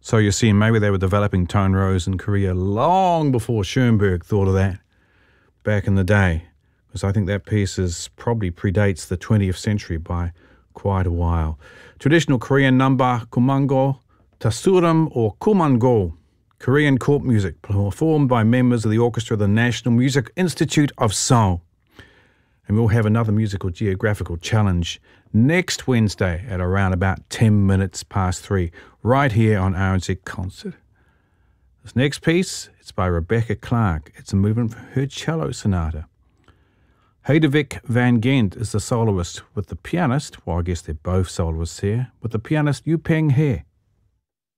So you see, maybe they were developing tone rows in Korea long before Schoenberg thought of that back in the day, because I think that piece probably predates the 20th century by quite a while. Traditional Korean number Kumango, Tasuram or Kumango, Korean court music performed by members of the orchestra of the National Music Institute of Seoul. And we'll have another musical geographical challenge next Wednesday at around about 10 minutes past 3, right here on RNZ Concert. This next piece, it's by Rebecca Clark. It's a movement for her cello sonata. Hedevig van Gent is the soloist with the pianist, well, I guess they're both soloists here, with the pianist Yu Peng He.